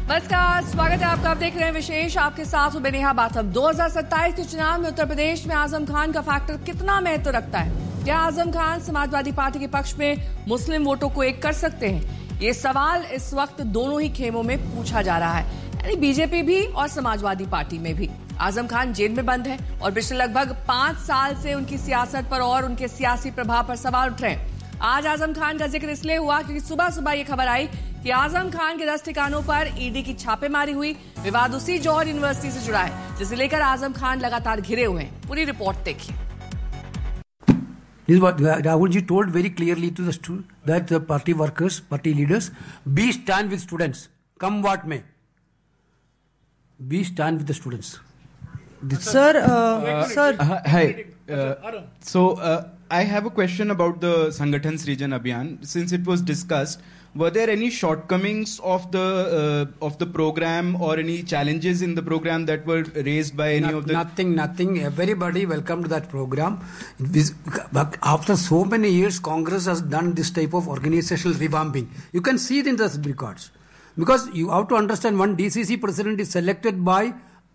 नमस्कार, स्वागत है आपका। आप देख रहे हैं विशेष, आपके साथ हूं नेहा बाथम। 2027 के चुनाव में उत्तर प्रदेश में आजम खान का फैक्टर कितना महत्व रखता है? क्या आजम खान समाजवादी पार्टी के पक्ष में मुस्लिम वोटों को एक कर सकते हैं? ये सवाल इस वक्त दोनों ही खेमों में पूछा जा रहा है, यानी बीजेपी भी और समाजवादी पार्टी में भी। आजम खान जेल में बंद है और पिछले लगभग 5 साल से उनकी सियासत पर और उनके सियासी प्रभाव पर सवाल उठ रहे हैं। आज आजम खान का जिक्र इसलिए हुआ क्योंकि सुबह सुबह ये खबर आई कि आजम खान के 10 ठिकानों पर ईडी की छापेमारी हुई। विवाद उसी जौहर यूनिवर्सिटी से जुड़ा है, जिसे लेकर आजम खान लगातार घिरे हुए हैं। पूरी रिपोर्ट देखिए। This is what Rahul ji told very clearly to that the party workers, party leaders, be stand with students, come what may. Be stand with the students. Hi. I have a question about the Sangathan's Region Abhiyan. Since it was discussed, were there any shortcomings of the program or any challenges in the program that were raised by any of the... Nothing. Everybody welcome to that program. After so many years, Congress has done this type of organizational revamping. You can see it in the records. Because you have to understand, one DCC president is selected by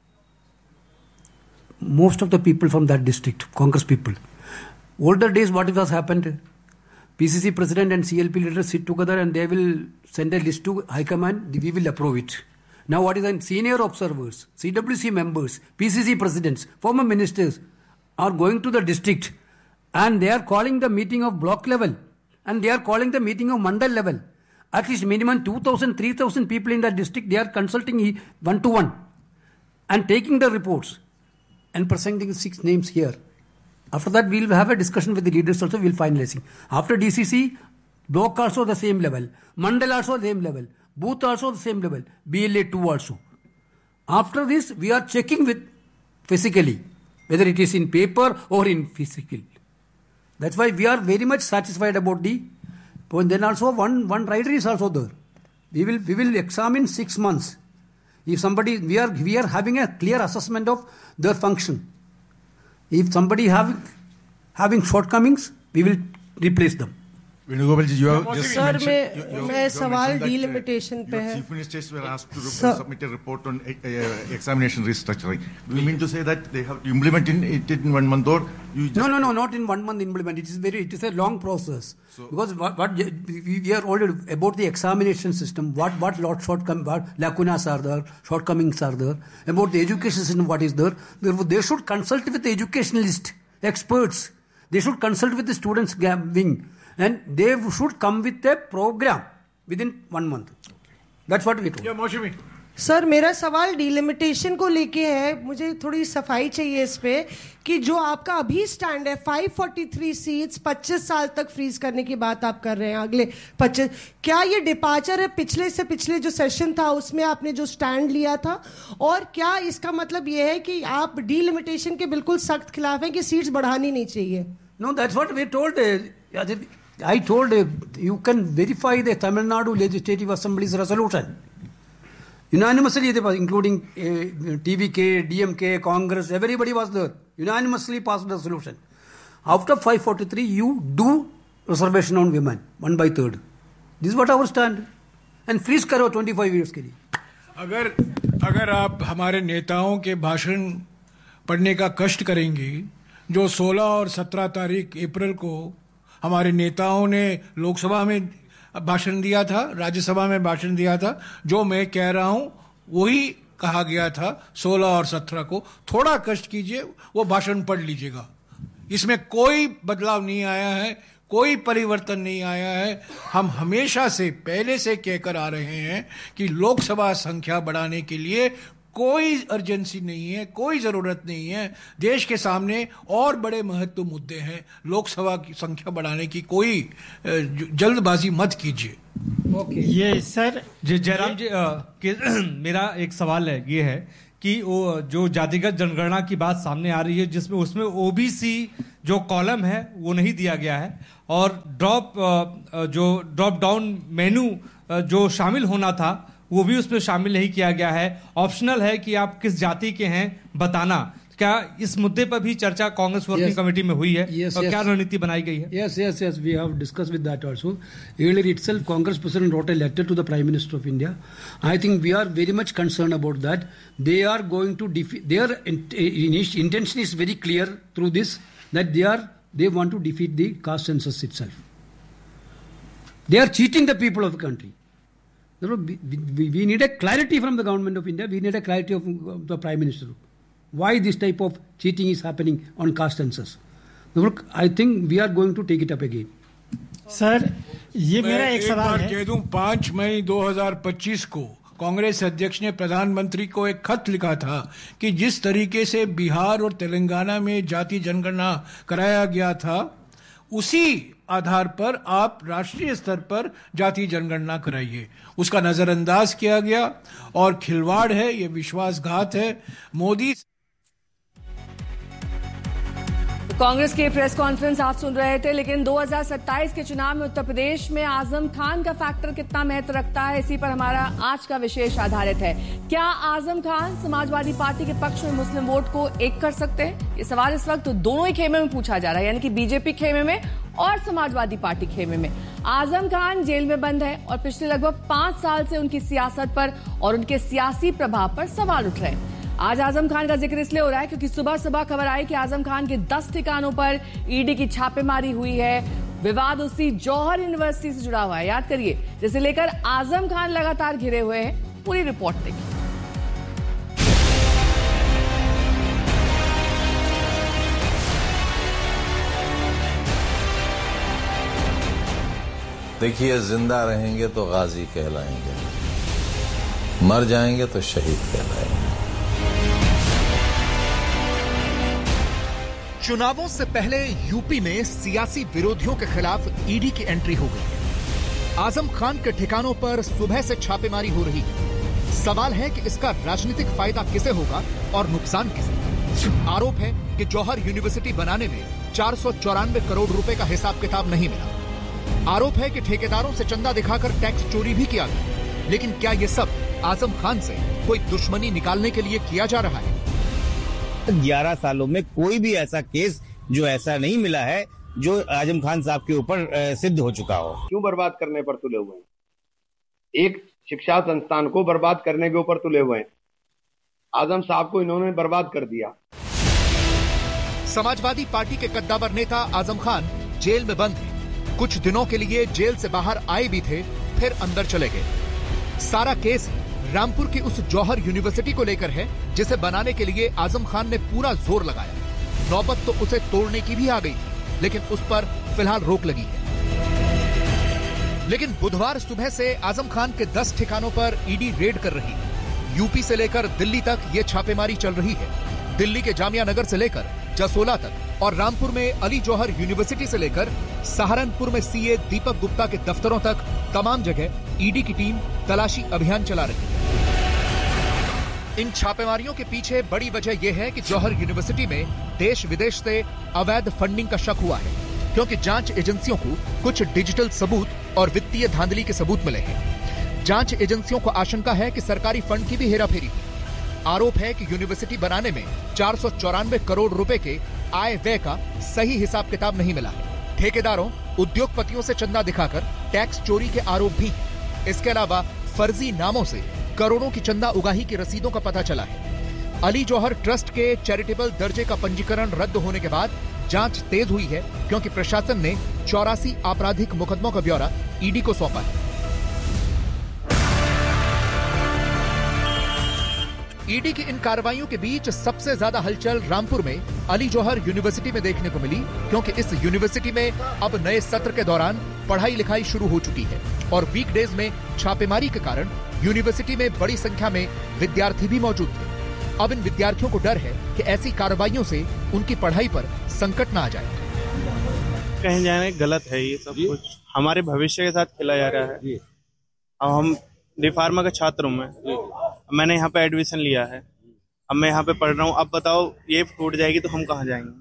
most of the people from that district, Congress people. Older days, what has happened? PCC president and CLP leaders sit together and they will send a list to High Command, we will approve it. Now what is senior observers, CWC members, PCC presidents, former ministers are going to the district and they are calling the meeting of block level and they are calling the meeting of mandal level. At least minimum 2,000, 3,000 people in that district, they are consulting one-to-one and taking the reports and presenting 6 names here. After that, we will have a discussion with the leaders also, we will finalizing. After DCC, block also the same level, mandal also the same level, booth also the same level, BLA 2 also. After this, we are checking with physically, whether it is in paper or in physical. That's why we are very much satisfied about the... And then also one rider is also there. We will examine 6 months. If somebody, we are having a clear assessment of their function. If somebody having shortcomings, we will replace them. Venugopal ji, you have just Sir, mentioned... मैं सवाल delimitation पे है. Chief Ministers were asked to submit a report on examination restructuring. Do you mean to say that they have to implement it in 1 month or you just... No, not in 1 month implement. It is a long process. So, because what we are already about the examination system, what lacunas are there, shortcomings are there, about the education system, what is there. They should consult with the educationalist experts. They should consult with the students' wing. And they should come with a program within 1 month. That's what we told. Yeah, Maushami. Sir, मेरा सवाल delimitation को लेके है. मुझे थोड़ी सफाई चाहिए इस पे कि जो आपका अभी स्टैंड है 543 सीट्स 25 साल तक फ्रीज करने की बात आप कर रहे हैं, अगले 25, क्या ये डिपार्चर है पिछले जो सेशन था उसमें आपने जो स्टैंड लिया था? और क्या इसका मतलब ये है कि आप डिलिमिटेशन के बिल्कुल सख्त खिलाफ हैं कि सीट्स बढ़ानी नहीं चाहिए? No, that's what we told. I told you can verify the Tamil Nadu Legislative Assembly's resolution. Unanimously, including TVK, DMK, Congress, everybody was there. Unanimously passed the resolution. After 543, you do reservation on women, 1/3. This is what our stand. And freeze करो 25 years के लिए. अगर आप हमारे नेताओं के भाषण पढ़ने का कष्ट करेंगी, जो 16 और 17 तारीख अप्रैल को हमारे नेताओं ने लोकसभा में भाषण दिया था, राज्यसभा में भाषण दिया था, जो मैं कह रहा हूं वही कहा गया था 16 और 17 को. थोड़ा कष्ट कीजिए, वो भाषण पढ़ लीजिएगा. इसमें कोई बदलाव नहीं आया है, कोई परिवर्तन नहीं आया है. हम हमेशा से पहले से कहकर आ रहे हैं कि लोकसभा संख्या बढ़ाने के लिए कोई अर्जेंसी नहीं है, कोई जरूरत नहीं है. देश के सामने और बड़े महत्व मुद्दे हैं. लोकसभा की संख्या बढ़ाने की कोई जल्दबाजी मत कीजिए. ये सर जयराम जी मेरा एक सवाल है, ये है कि वो जो जातिगत जनगणना की बात सामने आ रही है, जिसमें उसमें ओबीसी जो कॉलम है वो नहीं दिया गया है, और ड्रॉप डाउन मेनू जो शामिल होना था वो भी उसमें शामिल नहीं किया गया है. ऑप्शनल है कि आप किस जाति के हैं बताना. क्या इस मुद्दे पर भी चर्चा कांग्रेस वर्किंग कमेटी में हुई है? और क्या रणनीति बनाई गई है? Yes, we have discussed with that also. Earlier itself, Congress President wrote a letter to the Prime Minister of India. I think we are very much concerned about that. They are going to defeat, their intention is very clear through this, that they want to defeat the caste census itself. They are cheating the people of the country. We need a clarity from the government of India. We need a clarity of the Prime Minister. Why this type of cheating is happening on caste census? I think we are going to take it up again. Sir, ये मेरा एक सवाल है। कह दूं, 5 मई 2025 को कांग्रेस अध्यक्ष ने प्रधानमंत्री को एक खत लिखा था कि जिस तरीके से बिहार और तेलंगाना में जाति जनगणना कराया गया था, उसी आधार पर आप राष्ट्रीय स्तर पर जाति जनगणना कराइए। उसका नजरअंदाज किया गया और खिलवाड़ है, ये विश्वासघात है। मोदी कांग्रेस की प्रेस कॉन्फ्रेंस आप सुन रहे थे, लेकिन 2027 के चुनाव में उत्तर प्रदेश में आजम खान का फैक्टर कितना महत्व रखता है, इसी पर हमारा आज का विशेष आधारित है। क्या आजम खान समाजवादी पार्टी के पक्ष में मुस्लिम वोट को एक कर सकते हैं? ये सवाल इस वक्त दोनों ही खेमे में पूछा जा रहा है, यानी कि बीजेपी खेमे में और समाजवादी पार्टी खेमे में। आजम खान जेल में बंद है और पिछले लगभग 5 साल से उनकी सियासत पर और उनके सियासी प्रभाव पर सवाल उठ रहे हैं। आज आजम खान का जिक्र इसलिए हो रहा है क्योंकि सुबह सुबह खबर आई कि आजम खान के 10 ठिकानों पर ईडी की छापेमारी हुई है। विवाद उसी जौहर यूनिवर्सिटी से जुड़ा हुआ है, याद करिए, जिसे लेकर आजम खान लगातार घिरे हुए हैं। पूरी रिपोर्ट देखिए। देखिए, जिंदा रहेंगे तो गाजी कहलाएंगे, मर जाएंगे तो शहीद कहलाएंगे। चुनावों से पहले यूपी में सियासी विरोधियों के खिलाफ ईडी की एंट्री हो गई है। आजम खान के ठिकानों पर सुबह से छापेमारी हो रही है। सवाल है कि इसका राजनीतिक फायदा किसे होगा और नुकसान किसे? आरोप है कि जौहर यूनिवर्सिटी बनाने में 494 करोड़ रुपए का हिसाब किताब नहीं मिला। आरोप है कि ठेकेदारों से चंदा दिखाकर टैक्स चोरी भी किया गया। लेकिन क्या ये सब आजम खान से कोई दुश्मनी निकालने के लिए किया जा रहा है? 11 सालों में कोई भी ऐसा केस जो ऐसा नहीं मिला है जो आजम खान साहब के ऊपर सिद्ध हो चुका हो। क्यों बर्बाद करने पर तुले हुए हैं? एक शिक्षा संस्थान को बर्बाद करने के ऊपर तुले हुए हैं। आजम साहब को इन्होंने बर्बाद कर दिया। समाजवादी पार्टी के कद्दावर नेता आजम खान जेल में बंद है। कुछ दिनों के लिए जेल से बाहर आए भी थे, फिर अंदर चले गए। सारा केस रामपुर की उस जौहर यूनिवर्सिटी को लेकर है, जिसे बनाने के लिए आजम खान ने पूरा जोर लगाया। नौबत तो उसे तोड़ने की भी आ गई, लेकिन उस पर फिलहाल रोक लगी है। लेकिन बुधवार सुबह से आजम खान के 10 ठिकानों पर ईडी रेड कर रही है। यूपी से लेकर दिल्ली तक ये छापेमारी चल रही है। दिल्ली के जामिया नगर से लेकर जसोला तक और रामपुर में अली जौहर यूनिवर्सिटी से लेकर सहारनपुर में सीए दीपक गुप्ता के दफ्तरों तक तमाम जगह ईडी की टीम तलाशी अभियान चला रही है। इन छापेमारियों के पीछे बड़ी वजह यह है कि जौहर यूनिवर्सिटी में देश विदेश से अवैध फंडिंग का शक हुआ है, क्योंकि जांच एजेंसियों को कुछ डिजिटल सबूत और वित्तीय धांधली के सबूत मिले हैं। जांच एजेंसियों को आशंका है कि सरकारी फंड की भी हेराफेरी हुई। आरोप है कि यूनिवर्सिटी बनाने में 494 करोड़ रुपए के आय व्यय का सही हिसाब किताब नहीं मिला है। ठेकेदारों, उद्योगपतियों से चंदा दिखाकर टैक्स चोरी के आरोप भी। इसके अलावा फर्जी नामों से करोड़ों की चंदा उगाही की रसीदों का पता चला है। अली जौहर ट्रस्ट के चैरिटेबल दर्जे का पंजीकरण रद्द होने के बाद जांच तेज हुई है, क्योंकि प्रशासन ने 84 आपराधिक मुकदमों का ब्यौरा ईडी को सौंपा है। ईडी की इन कार्रवाइयों के बीच सबसे ज्यादा हलचल रामपुर में अली जौहर यूनिवर्सिटी में देखने को मिली, क्योंकि इस यूनिवर्सिटी में अब नए सत्र के दौरान पढ़ाई लिखाई शुरू हो चुकी है और वीकडेज में छापेमारी के कारण यूनिवर्सिटी में बड़ी संख्या में विद्यार्थी भी मौजूद थे। अब इन विद्यार्थियों को डर है कि ऐसी कार्रवाइयों से उनकी पढ़ाई पर संकट न आ जाए। कहीं जाने गलत है, ये सब कुछ हमारे भविष्य के साथ खेला जा रहा है। अब हम डी फार्मा के छात्र हूँ मैंने यहाँ पे एडमिशन लिया है, अब मैं यहाँ पे पढ़ रहा हूँ। अब बताओ ये टूट जाएगी तो हम कहाँ जाएंगे?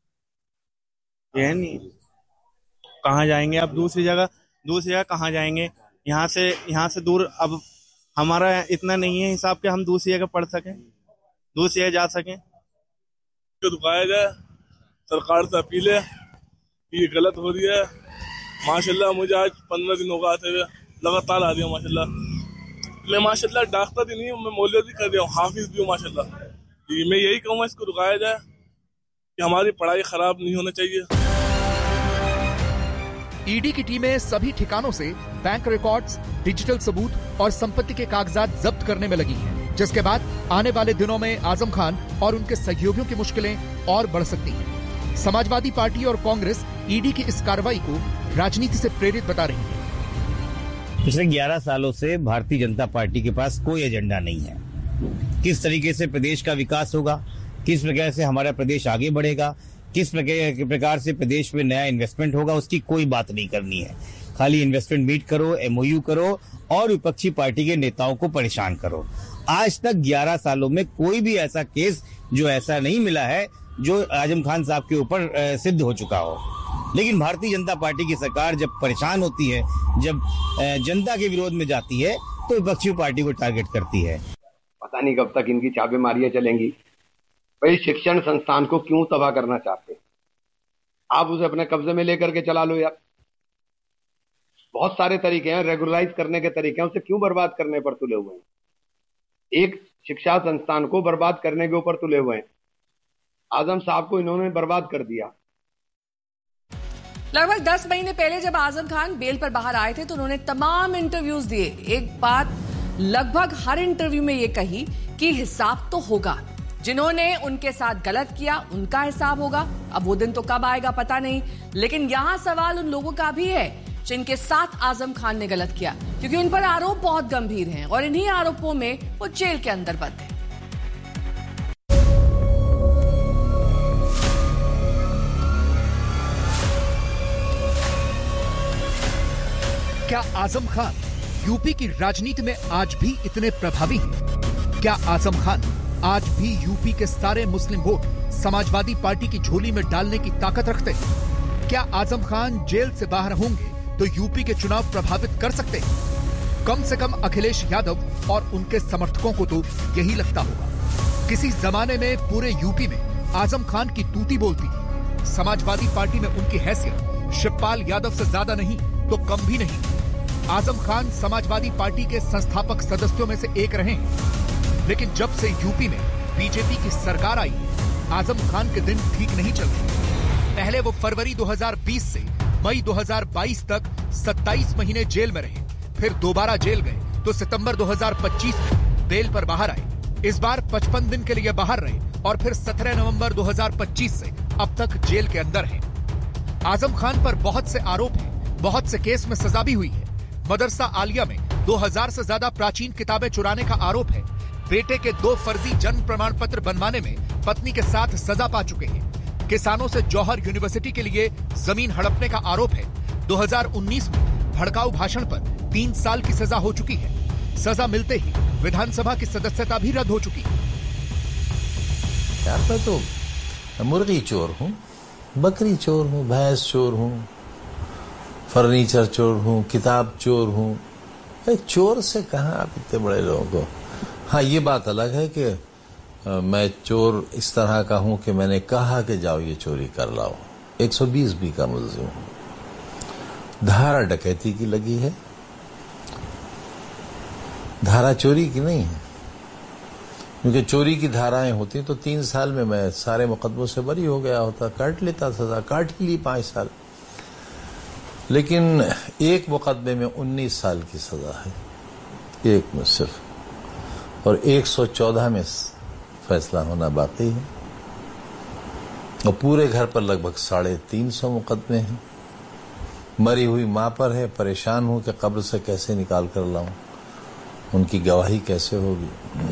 ये नहीं, कहाँ जाएंगे? अब दूसरी जगह कहाँ जाएंगे? यहाँ से दूर। अब हमारा इतना नहीं है हिसाब के हम दूसरी जगह पढ़ सकें, दूसरी जगह जा सकें। रुकाया जाए। सरकार से अपील है कि ये गलत हो रही है। माशाल्लाह मुझे आज 15 दिन होगा आते हुए, लगातार आ रही हूँ माशाल्लाह। मैं माशाल्लाह डॉक्टर भी नहीं हूँ, मैं मौलवी भी कर रहा हूँ, हाफिज भी हूँ माशाल्लाह। मैं यही कहूँगा इसको रुकाया जाए कि हमारी पढ़ाई खराब नहीं होना चाहिए। ईडी की टीमें सभी ठिकानों से बैंक रिकॉर्ड्स, डिजिटल सबूत और संपत्ति के कागजात जब्त करने में लगी हैं, जिसके बाद आने वाले दिनों में आजम खान और उनके सहयोगियों की मुश्किलें और बढ़ सकती हैं। समाजवादी पार्टी और कांग्रेस ईडी की इस कार्रवाई को राजनीति से प्रेरित बता रही है। पिछले 11 सालों से भारतीय जनता पार्टी के पास कोई एजेंडा नहीं है। किस तरीके से प्रदेश का विकास होगा, किस प्रकार से हमारा प्रदेश आगे बढ़ेगा, किस प्रकार से प्रदेश में नया इन्वेस्टमेंट होगा, उसकी कोई बात नहीं करनी है। खाली इन्वेस्टमेंट मीट करो, एमओयू करो और विपक्षी पार्टी के नेताओं को परेशान करो। आज तक 11 सालों में कोई भी ऐसा केस जो ऐसा नहीं मिला है जो आजम खान साहब के ऊपर सिद्ध हो चुका हो। लेकिन भारतीय जनता पार्टी की सरकार जब परेशान होती है, जब जनता के विरोध में जाती है, तो विपक्षी पार्टी को टारगेट करती है। पता नहीं कब तक इनकी छापेमारियां चलेंगी। भाई शिक्षण संस्थान को क्यों तबाह करना चाहते हैं? आप उसे अपने कब्जे में लेकर के चला लो यार। बहुत सारे तरीके हैं, रेगुलराइज करने के तरीके हैं, उसे क्यों बर्बाद करने पर तुले हुए हैं? एक शिक्षा संस्थान को बर्बाद करने के ऊपर तुले हुए हैं। आजम साहब को इन्होंने बर्बाद कर दिया। लगभग 10 महीने पहले जब आजम खान बेल पर बाहर आए थे तो उन्होंने तमाम इंटरव्यूज दिए। एक बात लगभग हर इंटरव्यू में ये कही कि हिसाब तो होगा, जिन्होंने उनके साथ गलत किया उनका हिसाब होगा। अब वो दिन तो कब आएगा पता नहीं, लेकिन यहां सवाल उन लोगों का भी है जिनके साथ आजम खान ने गलत किया, क्योंकि उन पर आरोप बहुत गंभीर हैं और इन्हीं आरोपों में वो जेल के अंदर बंद है। क्या आजम खान यूपी की राजनीति में आज भी इतने प्रभावी हैं? क्या आजम खान आज भी यूपी के सारे मुस्लिम वोट समाजवादी पार्टी की झोली में डालने की ताकत रखते हैं? क्या आजम खान जेल से बाहर होंगे तो यूपी के चुनाव प्रभावित कर सकते हैं? कम से कम अखिलेश यादव और उनके समर्थकों को तो यही लगता होगा। किसी जमाने में पूरे यूपी में आजम खान की तूती बोलती थी। समाजवादी पार्टी में उनकी हैसियत शिवपाल यादव से ज्यादा नहीं तो कम भी नहीं। आजम खान समाजवादी पार्टी के संस्थापक सदस्यों में से एक रहे हैं, लेकिन जब से यूपी में बीजेपी की सरकार आई, आजम खान के दिन ठीक नहीं चल रहे। पहले वो फरवरी 2020 से मई 2022 तक 27 महीने जेल में रहे, फिर दोबारा जेल गए तो सितंबर 2025 में बेल पर बाहर आए। इस बार 55 दिन के लिए बाहर रहे और फिर 17 नवंबर 2025 से अब तक जेल के अंदर हैं। आजम खान पर बहुत से आरोप हैं, बहुत से केस में सजा भी हुई है। मदरसा आलिया में 2000 से ज्यादा प्राचीन किताबें चुराने का आरोप है। बेटे के 2 फर्जी जन्म प्रमाण पत्र बनवाने में पत्नी के साथ सजा पा चुके हैं। किसानों से जौहर यूनिवर्सिटी के लिए जमीन हड़पने का आरोप है। 2019 में भड़काऊ भाषण पर 3 साल की सजा हो चुकी है। सजा मिलते ही विधानसभा की सदस्यता भी रद्द हो चुकी है। यार मैं तो मुर्गी चोर हूँ, बकरी चोर हूँ, भैंस चोर हूँ, फर्नीचर चोर हूँ, किताब चोर हूँ। चोर से कहाँ आप इतने बड़े लोगों को। हाँ, ये बात अलग है कि मैं चोर इस तरह का हूं कि मैंने कहा कि जाओ ये चोरी कर लाओ। 120B का मुलजिम हूं। धारा डकैती की लगी है, धारा चोरी की नहीं है, क्योंकि चोरी की धाराएं होती तो 3 साल में मैं सारे मुकदमों से बरी हो गया होता, काट लेता सजा, काट ही ली 5 साल। लेकिन एक मुकदमे में 19 साल की सजा है, एक में सिर्फ, और 114 में फैसला होना बाकी है। और पूरे घर पर लगभग 350 मुकदमे हैं। मरी हुई मां पर है, परेशान हूं कि कब्र से कैसे निकाल कर लाऊं, उनकी गवाही कैसे होगी।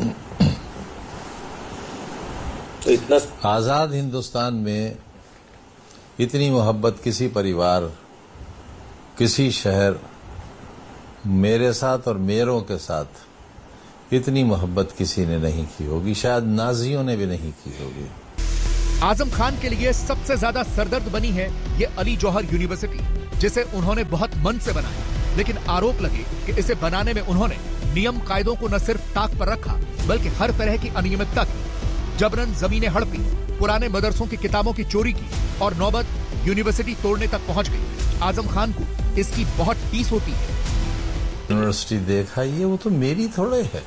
तो इतना आजाद हिंदुस्तान में इतनी मोहब्बत किसी परिवार, किसी शहर, मेरे साथ और मेरों के साथ इतनी मोहब्बत किसी ने नहीं की होगी, शायद नाजियों ने भी नहीं की होगी। आजम खान के लिए सबसे ज्यादा सरदर्द बनी है ये अली जौहर यूनिवर्सिटी, जिसे उन्होंने बहुत मन से बनाया, लेकिन आरोप लगे कि इसे बनाने में उन्होंने नियम कायदों को न सिर्फ ताक पर रखा बल्कि हर तरह की अनियमितता की। जबरन जमीनें हड़पी, पुराने मदरसों की किताबों की चोरी की और नौबत यूनिवर्सिटी तोड़ने तक पहुंच गई। आजम खान को इसकी बहुत टीस होती है। यूनिवर्सिटी देखा ये वो तो मेरी थोड़े है,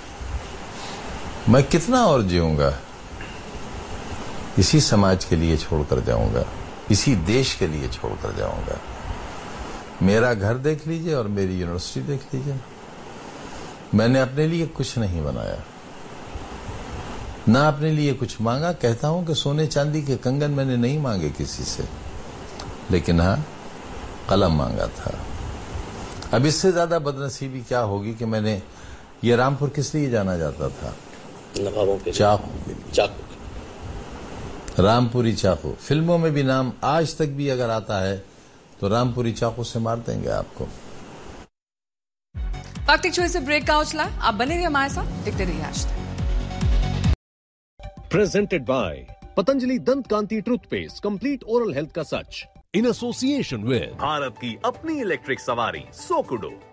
मैं कितना और जीऊंगा, इसी समाज के लिए छोड़कर जाऊंगा, इसी देश के लिए छोड़कर जाऊंगा। मेरा घर देख लीजिए और मेरी यूनिवर्सिटी देख लीजिए। मैंने अपने लिए कुछ नहीं बनाया, ना अपने लिए कुछ मांगा। कहता हूं कि सोने चांदी के कंगन मैंने नहीं मांगे किसी से, लेकिन हाँ कलम मांगा था। अब इससे ज्यादा बदनसीबी क्या होगी कि मैंने ये रामपुर किस लिए जाना जाता था? नवाबों के चाकू के लिए। चाकू, रामपुरी चाकू। फिल्मों में भी नाम आज तक भी अगर आता है तो रामपुरी चाकू से मार देंगे आपको। वक्त एक छोटे से ब्रेक का उछला। आप बने रहिए हमारे साथ, देखते रहिए आज तक। Presented by पतंजलि दंत कांति टूथपेस्ट, कंप्लीट ओरल हेल्थ का सच, इन एसोसिएशन विद भारत की अपनी इलेक्ट्रिक सवारी सोकुडो।